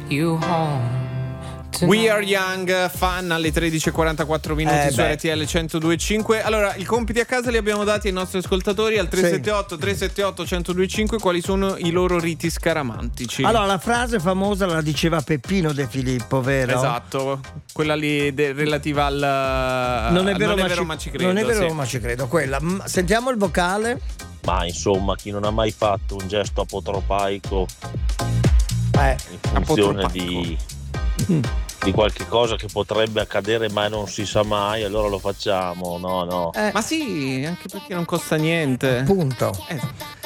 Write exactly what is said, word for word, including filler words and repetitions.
you home. We Are Young, Fan alle tredici e quarantaquattro minuti Eh, su beh. R T L centodue e cinque. Allora, i compiti a casa li abbiamo dati ai nostri ascoltatori al tre sette otto tre sette otto uno zero due cinque. Quali sono i loro riti scaramantici? Allora, la frase famosa la diceva Peppino De Filippo, vero? Esatto, quella lì de- relativa al Non è vero, non ma, è vero ci, ma ci credo. non è vero sì. ma ci credo, quella. M- Sentiamo il vocale. Ma insomma, chi non ha mai fatto un gesto apotropaico Eh, in funzione apotropaico. di, di qualche cosa che potrebbe accadere ma non si sa mai, allora lo facciamo, no no. eh, Ma sì, anche perché non costa niente. punto. Eh,